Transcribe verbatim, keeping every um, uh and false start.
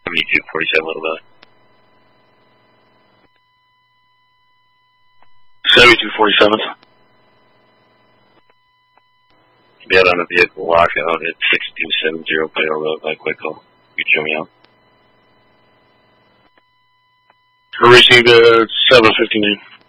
seventy-two forty-seven, Little Valley. seventy-two forty-seven. Be out on a vehicle lockout at six two seven zero Pale Road by quick call. You show me out. Received at seven fifty-nine.